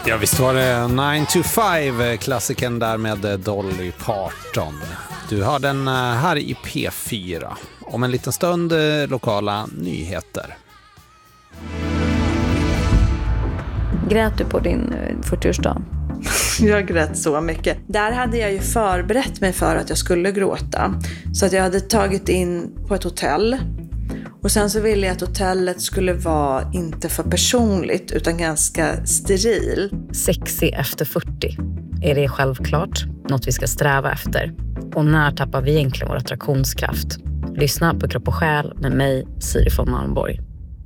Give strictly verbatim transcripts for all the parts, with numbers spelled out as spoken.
Ja, visst var det nine to five, klassiken där med Dolly Parton. Du har den här i P fyra. Om en liten stund lokala nyheter. Grät du på din fyrtioårsdag? Jag grät så mycket. Där hade jag ju förberett mig för att jag skulle gråta. Så att jag hade tagit in på ett hotell. Och sen så ville jag att hotellet skulle vara inte för personligt utan ganska steril. Sexy efter fyrtio. Är det självklart något vi ska sträva efter? Och när tappar vi egentligen vår attraktionskraft? Lyssna på Kropp och själ med mig, Siri von Malmborg.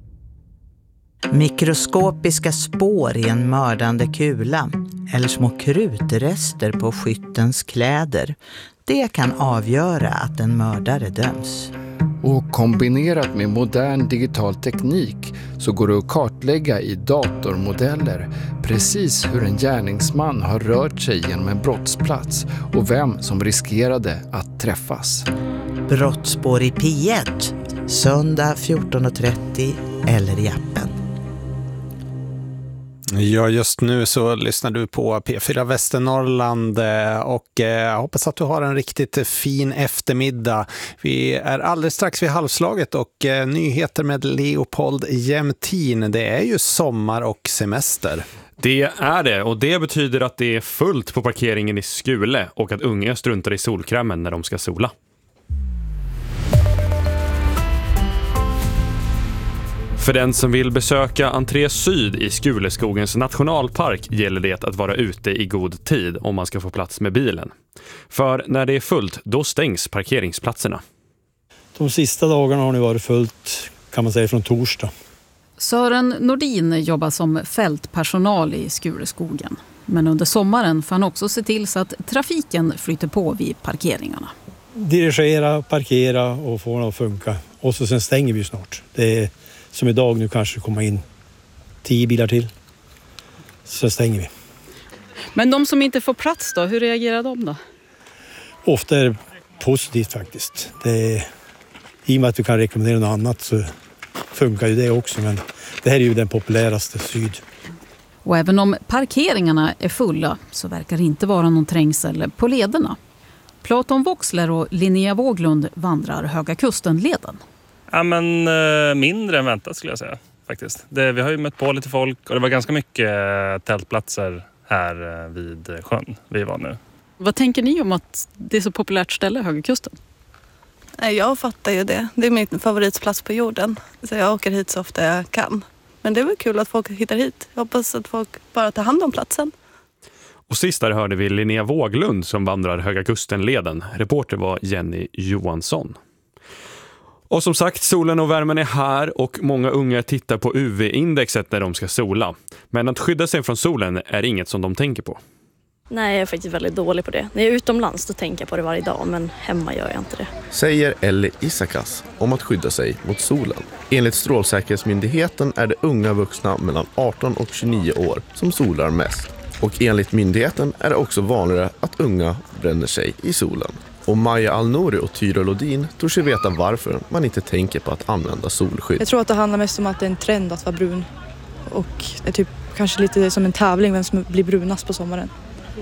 Mikroskopiska spår i en mördande kula eller små krutrester på skyttens kläder. Det kan avgöra att en mördare döms. Och kombinerat med modern digital teknik så går det att kartlägga i datormodeller precis hur en gärningsman har rört sig genom en brottsplats och vem som riskerade att träffas. Brottsspår i P ett, söndag fjorton trettio eller i appen. Ja, just nu så lyssnar du på P fyra Västernorrland och jag hoppas att du har en riktigt fin eftermiddag. Vi är alldeles strax vid halvslaget och nyheter med Leopold Jämtin. Det är ju sommar och semester. Det är det, och det betyder att det är fullt på parkeringen i Skule och att unga struntar i solkrämen när de ska sola. För den som vill besöka Entré Syd i Skuleskogens nationalpark gäller det att vara ute i god tid om man ska få plats med bilen. För när det är fullt, då stängs parkeringsplatserna. De sista dagarna har det varit fullt, kan man säga, från torsdag. Sören Nordin jobbar som fältpersonal i Skuleskogen. Men under sommaren får han också se till så att trafiken flyter på vid parkeringarna. Dirigera, parkera och få det att funka. Och så sen stänger vi snart. Det är som idag, nu kanske kommer in tio bilar till. Så stänger vi. Men de som inte får plats då, hur reagerar de då? Ofta är det positivt faktiskt. Det är, i och med att vi kan rekommendera något annat så funkar ju det också. Men det här är ju den populäraste Syd. Och även om parkeringarna är fulla så verkar det inte vara någon trängsel på lederna. Platon Voxler och Linnea Våglund vandrar Höga Kusten-leden. Ja, men eh, mindre än väntat skulle jag säga faktiskt. Det, vi har ju mött på lite folk och det var ganska mycket eh, tältplatser här eh, vid sjön vi var nu. Vad tänker ni om att det är så populärt ställe, Höga Kusten? Jag fattar ju det. Det är min favoritplats på jorden. Så jag åker hit så ofta jag kan. Men det är väl kul att folk hittar hit. Jag hoppas att folk bara tar hand om platsen. Och sist där hörde vi Linnea Våglund som vandrar Höga Kusten-leden. Reporter var Jenny Johansson. Och som sagt, solen och värmen är här och många unga tittar på U V-indexet när de ska sola. Men att skydda sig från solen är inget som de tänker på. Nej, jag är faktiskt väldigt dålig på det. När jag är utomlands då tänker jag på det varje dag, men hemma gör jag inte det. Säger Ellie Isakas om att skydda sig mot solen. Enligt Strålsäkerhetsmyndigheten är det unga vuxna mellan arton och tjugonio år som solar mest. Och enligt myndigheten är det också vanligare att unga bränner sig i solen. Och Maja Alnori och Tyra Lodin tror sig veta varför man inte tänker på att använda solskydd. Jag tror att det handlar mest om att det är en trend att vara brun. Och det är typ kanske lite som en tävling vem som blir brunast på sommaren.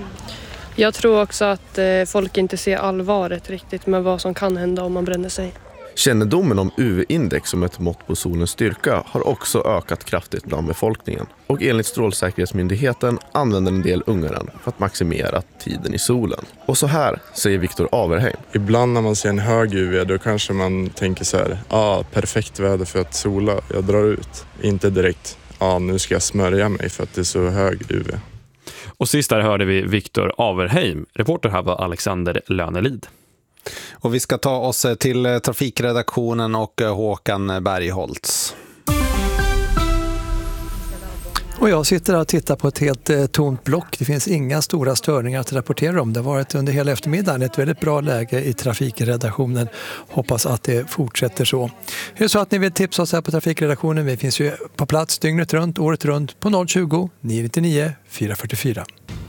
Jag tror också att eh, folk inte ser allvaret riktigt med vad som kan hända om man bränner sig. Kännedomen om U V-index som ett mått på solens styrka har också ökat kraftigt bland befolkningen. Och enligt Strålsäkerhetsmyndigheten använder en del unga den för att maximera tiden i solen. Och så här säger Viktor Averheim. Ibland när man ser en hög U V då kanske man tänker så här, ja ah, perfekt väder för att sola, jag drar ut. Inte direkt, ja ah, nu ska jag smörja mig för att det är så hög U V. Och sist där hörde vi Viktor Averheim. Reporter här var Alexander Lönelid. Och vi ska ta oss till trafikredaktionen och Håkan Bergholtz. Och jag sitter och tittar på ett helt eh, tomt block. Det finns inga stora störningar att rapportera om. Det har varit under hela eftermiddagen ett väldigt bra läge i trafikredaktionen. Hoppas att det fortsätter så. Är det så att ni vill tipsa oss här på trafikredaktionen? Vi finns ju på plats dygnet runt, året runt på noll tjugo, nio nio nio, fyra fyra fyra.